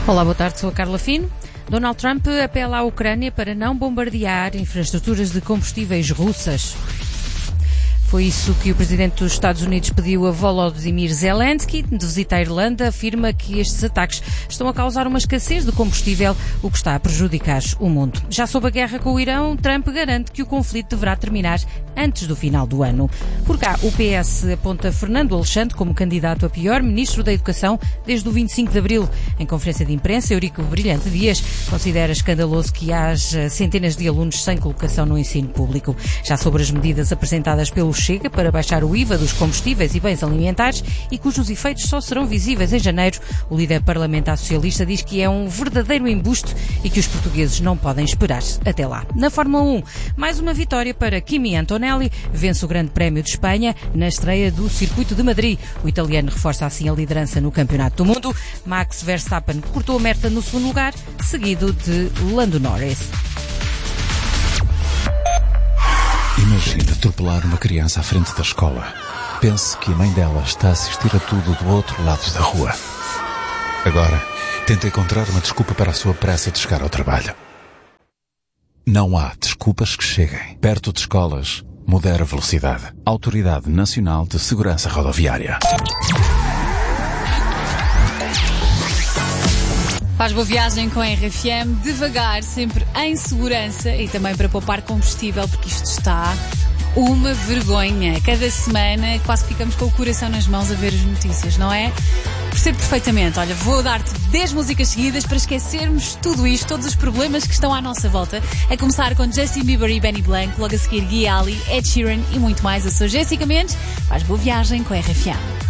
Olá, boa tarde, sou a Carla Fino. Donald Trump apela à Ucrânia para não bombardear infraestruturas de combustíveis russas. Foi isso que o Presidente dos Estados Unidos pediu a Volodymyr Zelensky. De visita à Irlanda, afirma que estes ataques estão a causar uma escassez de combustível, o que está a prejudicar o mundo. Já sob a guerra com o Irão, Trump garante que o conflito deverá terminar antes do final do ano. Por cá, o PS aponta Fernando Alexandre como candidato a pior Ministro da Educação desde o 25 de abril. Em conferência de imprensa, Eurico Brilhante Dias considera escandaloso que haja centenas de alunos sem colocação no ensino público. Já sobre as medidas apresentadas pelo Chega para baixar o IVA dos combustíveis e bens alimentares e cujos efeitos só serão visíveis em janeiro, o líder parlamentar socialista diz que é um verdadeiro embuste e que os portugueses não podem esperar até lá. Na Fórmula 1, mais uma vitória para Kimi Antonelli, vence o Grande Prémio de Espanha na estreia do Circuito de Madrid. O italiano reforça assim a liderança no Campeonato do Mundo. Max Verstappen cortou a meta no segundo lugar, seguido de Lando Norris. Imagine atropelar uma criança à frente da escola. Pense que a mãe dela está a assistir a tudo do outro lado da rua. Agora, tente encontrar uma desculpa para a sua pressa de chegar ao trabalho. Não há desculpas que cheguem. Perto de escolas, modera a velocidade. Autoridade Nacional de Segurança Rodoviária. Faz boa viagem com a RFM, devagar, sempre em segurança e também para poupar combustível, porque isto está uma vergonha. Cada semana quase ficamos com o coração nas mãos a ver as notícias, não é? Percebo perfeitamente. Olha, vou dar-te 10 músicas seguidas para esquecermos tudo isto, todos os problemas que estão à nossa volta. A começar com Justin Bieber e Benny Blanco, logo a seguir Gui Ali, Ed Sheeran e muito mais. Eu sou Jéssica Mendes. Faz boa viagem com a RFM.